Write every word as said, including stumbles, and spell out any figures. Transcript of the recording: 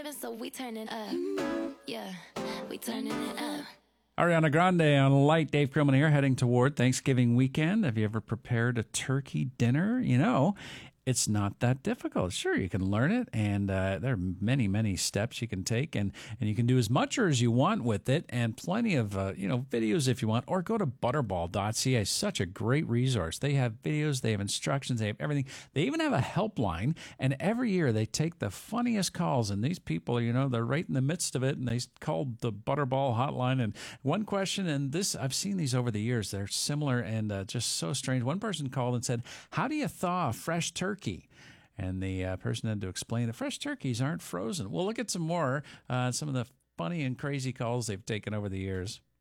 living, so we turning up. Yeah, we turning it up. Ariana Grande on Light. Dave Krillman here, heading toward Thanksgiving weekend. Have you ever prepared a turkey dinner? You know, it's not that difficult. Sure, you can learn it, and uh, there are many, many steps you can take, and, and you can do as much or as you want with it, and plenty of uh, you know videos if you want, or go to butterball dot c a. Such a great resource. They have videos, they have instructions, they have everything. They even have a helpline, and every year they take the funniest calls, and these people, you know, they're right in the midst of it, and they called the Butterball hotline, and one question, and this, I've seen these over the years, they're similar and uh, just so strange. One person called and said, how do you thaw a fresh turkey? Turkey. And the uh, person had to explain that fresh turkeys aren't frozen. We'll look at some more, uh, some of the funny and crazy calls they've taken over the years.